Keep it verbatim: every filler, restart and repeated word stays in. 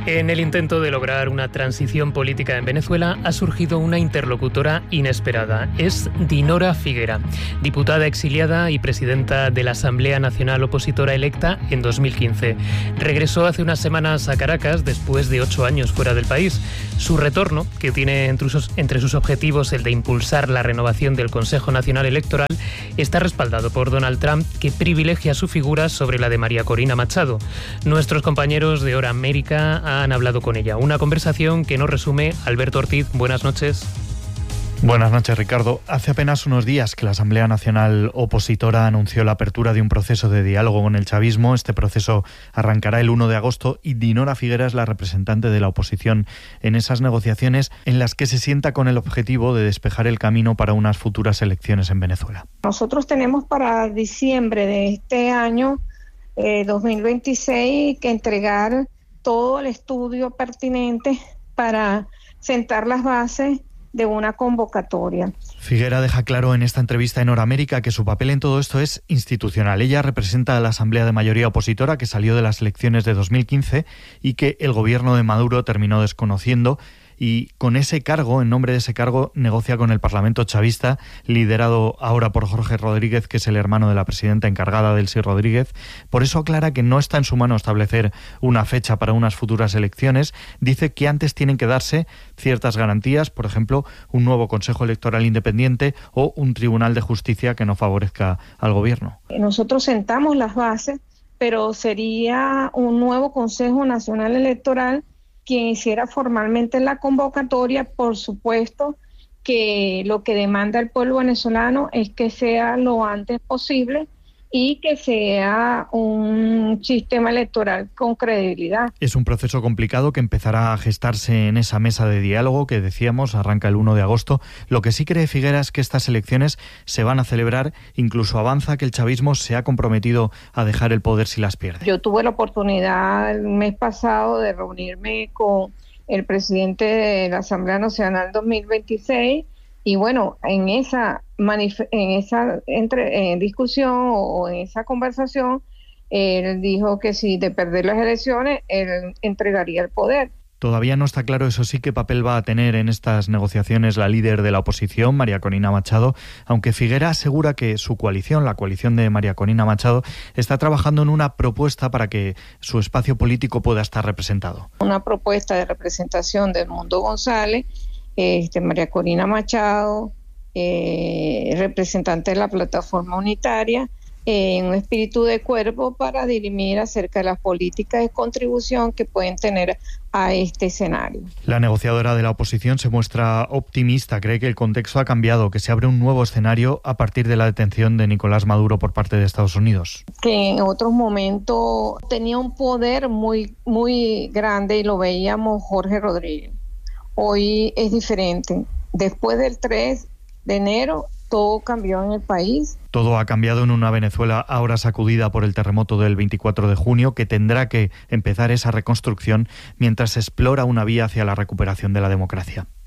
En el intento de lograr una transición política en Venezuela ha surgido una interlocutora inesperada. Es Dinora Figuera, diputada exiliada y presidenta de la Asamblea Nacional Opositora electa en dos mil quince. Regresó hace unas semanas a Caracas después de ocho años fuera del país. Su retorno, que tiene entre sus, entre sus objetivos el de impulsar la renovación del Consejo Nacional Electoral, está respaldado por Donald Trump, que privilegia su figura sobre la de María Corina Machado. Nuestros compañeros de Hora América han hablado con ella. Una conversación que nos resume Alberto Ortiz. Buenas noches. Buenas noches, Ricardo. Hace apenas unos días que la Asamblea Nacional Opositora anunció la apertura de un proceso de diálogo con el chavismo. Este proceso arrancará el uno de agosto y Dinora Figuera es la representante de la oposición en esas negociaciones en las que se sienta con el objetivo de despejar el camino para unas futuras elecciones en Venezuela. Nosotros tenemos para diciembre de este año, eh, dos mil veintiséis, que entregar todo el estudio pertinente para sentar las bases de una convocatoria. Figuera deja claro en esta entrevista en Hora América que su papel en todo esto es institucional. Ella representa a la Asamblea de Mayoría Opositora, que salió de las elecciones de dos mil quince y que el gobierno de Maduro terminó desconociendo, y con ese cargo, en nombre de ese cargo, negocia con el Parlamento chavista, liderado ahora por Jorge Rodríguez, que es el hermano de la presidenta encargada, Delcy Rodríguez. Por eso aclara que no está en su mano establecer una fecha para unas futuras elecciones. Dice que antes tienen que darse ciertas garantías, por ejemplo, un nuevo Consejo Electoral independiente o un Tribunal de Justicia que no favorezca al gobierno. Nosotros sentamos las bases, pero sería un nuevo Consejo Nacional Electoral quien hiciera formalmente la convocatoria. Por supuesto que lo que demanda el pueblo venezolano es que sea lo antes posible y que sea un sistema electoral con credibilidad. Es un proceso complicado que empezará a gestarse en esa mesa de diálogo que decíamos arranca el uno de agosto. Lo que sí cree Figuera es que estas elecciones se van a celebrar. Incluso avanza que el chavismo se ha comprometido a dejar el poder si las pierde. Yo tuve la oportunidad el mes pasado de reunirme con el presidente de la Asamblea Nacional dos mil veintiséis y bueno, en esa manif- en esa entre en discusión o en esa conversación, él dijo que si de perder las elecciones, él entregaría el poder. Todavía no está claro, eso sí, qué papel va a tener en estas negociaciones la líder de la oposición, María Corina Machado, aunque Figuera asegura que su coalición, la coalición de María Corina Machado, está trabajando en una propuesta para que su espacio político pueda estar representado. Una propuesta de representación de Edmundo González, este, María Corina Machado, eh, representante de la plataforma unitaria, en un espíritu de cuerpo para dirimir acerca de las políticas de contribución que pueden tener a este escenario. La negociadora de la oposición se muestra optimista, cree que el contexto ha cambiado, que se abre un nuevo escenario a partir de la detención de Nicolás Maduro por parte de Estados Unidos. Que en otros momentos tenía un poder muy, muy grande y lo veíamos Jorge Rodríguez. Hoy es diferente. Después del tres de enero, todo cambió en el país. Todo ha cambiado en una Venezuela ahora sacudida por el terremoto del veinticuatro de junio, que tendrá que empezar esa reconstrucción mientras se explora una vía hacia la recuperación de la democracia.